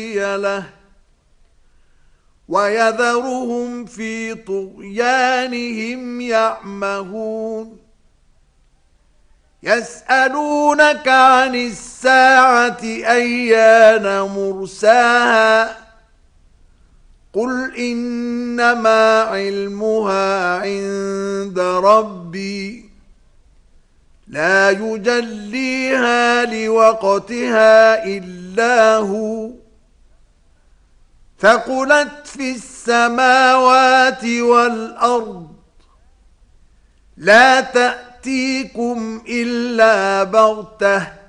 له ويذرهم في طغيانهم يعمهون يسألونك عن الساعة أيان مرساها قل إنما علمها عند ربي لا يجليها لوقتها إلا هو ثقلت في السماوات والأرض لا تأتيكم إلا بغتة